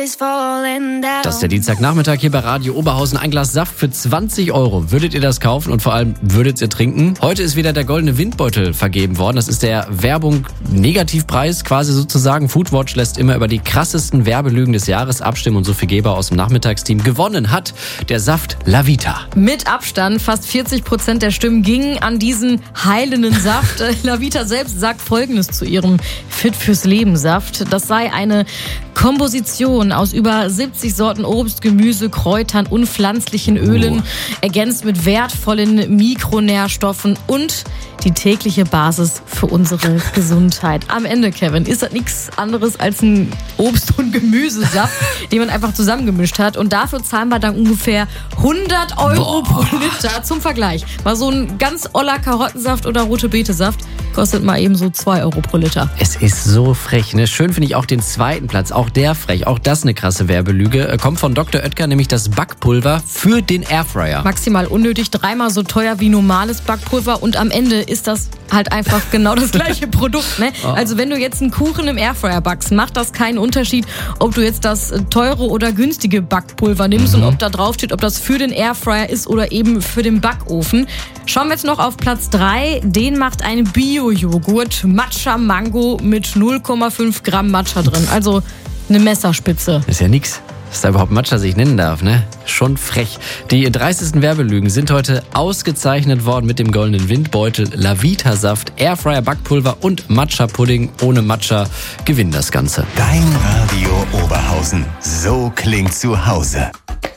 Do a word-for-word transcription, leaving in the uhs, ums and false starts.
Das ist der Dienstagnachmittag hier bei Radio Oberhausen. Ein Glas Saft für zwanzig Euro. Würdet ihr das kaufen und vor allem würdet ihr trinken? Heute ist wieder der Goldene Windbeutel vergeben worden. Das ist der Werbung-Negativpreis quasi sozusagen. Foodwatch lässt immer über die krassesten Werbelügen des Jahres abstimmen und so viel Geber aus dem Nachmittagsteam. Gewonnen hat der Saft Lavita. Mit Abstand, fast vierzig Prozent der Stimmen gingen an diesen heilenden Saft. Lavita selbst sagt Folgendes zu ihrem Fit fürs Leben Saft. Das sei eine Komposition aus über siebzig Sorten Obst, Gemüse, Kräutern und pflanzlichen Ölen, oh. ergänzt mit wertvollen Mikronährstoffen und die tägliche Basis für unsere Gesundheit. Am Ende, Kevin, ist das nichts anderes als ein Obst- und Gemüsesaft, den man einfach zusammengemischt hat. Und dafür zahlen wir dann ungefähr hundert Euro Boah. pro Liter. Zum Vergleich. Mal so ein ganz oller Karottensaft oder rote Betesaft kostet mal eben so zwei Euro pro Liter. Es ist so frech, ne? Schön finde ich auch den zweiten Platz. Auch der frech. Auch das eine krasse Werbelüge. Kommt von Doktor Oetker, nämlich das Backpulver für den Airfryer. Maximal unnötig, dreimal so teuer wie normales Backpulver und am Ende ist das halt einfach genau das gleiche Produkt. Ne? Oh. Also wenn du jetzt einen Kuchen im Airfryer backst, macht das keinen Unterschied, ob du jetzt das teure oder günstige Backpulver nimmst mhm. und ob da drauf steht, ob das für den Airfryer ist oder eben für den Backofen. Schauen wir jetzt noch auf Platz drei. Den macht ein Bio-Joghurt Matcha Mango mit null Komma fünf Gramm Matcha drin. Also eine Messerspitze. Ist ja nix. Dass da überhaupt Matcha sich nennen darf, ne? Schon frech. Die dreißigsten Werbelügen sind heute ausgezeichnet worden mit dem Goldenen Windbeutel. Lavita-Saft, Airfryer Backpulver und Matcha-Pudding ohne Matcha gewinnen das Ganze. Dein Radio Oberhausen. So klingt zu Hause.